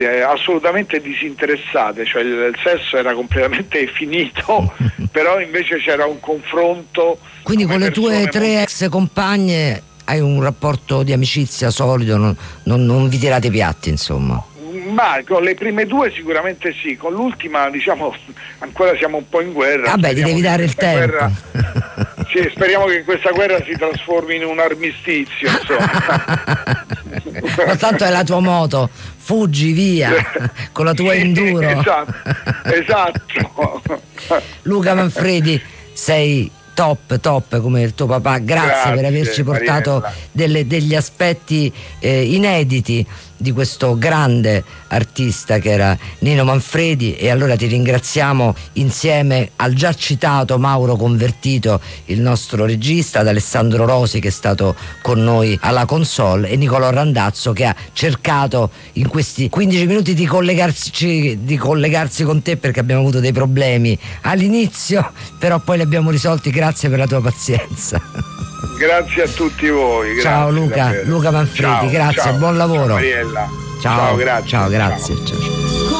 assolutamente disinteressate, cioè il sesso era completamente finito, però invece c'era un confronto. Quindi con le tue 3 ex compagne hai un rapporto di amicizia solido, non vi tirate i piatti, insomma? Ma con le prime 2 sicuramente sì, con l'ultima diciamo ancora siamo un po' in guerra. Vabbè, ti devi dare il tempo. Sì, speriamo che questa guerra si trasformi in un armistizio, insomma. Ma tanto è la tua moto, fuggi via con la tua enduro. Esatto. Luca Manfredi, sei top come il tuo papà, grazie per averci portato degli aspetti inediti di questo grande artista che era Nino Manfredi, e allora ti ringraziamo insieme al già citato Mauro Convertito, il nostro regista, ad Alessandro Rosi che è stato con noi alla console, e Nicolò Randazzo che ha cercato in questi 15 minuti di collegarsi con te, perché abbiamo avuto dei problemi all'inizio, però poi li abbiamo risolti. Grazie per la tua pazienza. Grazie a tutti voi. Ciao Luca, davvero. Luca Manfredi, ciao, grazie, ciao, buon lavoro. Ciao Mariella. Ciao, grazie. Ciao, grazie. Ciao.